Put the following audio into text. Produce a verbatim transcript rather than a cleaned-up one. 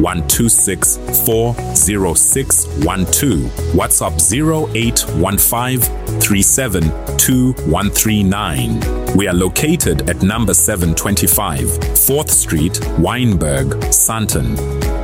one two six, four zero six one two. WhatsApp zero eight one five, three seven two one three nine. We are located at number seven twenty-five, fourth Street, Wynberg, Sandton.